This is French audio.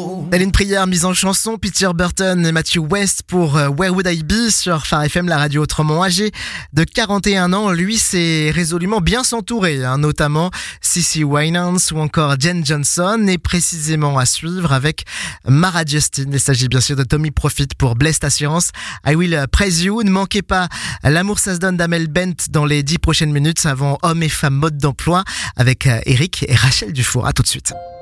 Telle une prière mise en chanson, Peter Burton et Matthew West pour Where Would I Be sur Phare FM, la radio autrement. Âgé de 41 ans, lui s'est résolument bien s'entourer, notamment CeCe Winans ou encore Jen Johnson, et précisément à suivre avec Mara Justin. Il s'agit bien sûr de Tommy Profit pour Blessed Assurance. I Will Praise You. Ne manquez pas L'amour ça se donne d'Amel Bent dans les 10 prochaines minutes avant Hommes et femmes mode d'emploi avec Eric et Rachel Dufour. À tout de suite.